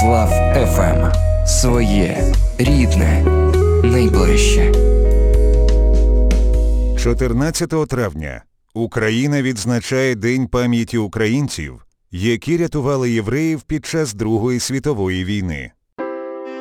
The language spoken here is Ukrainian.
Лав ФМ. Своє, рідне, найближче. 14 травня Україна відзначає День пам'яті українців, які рятували євреїв під час Другої світової війни.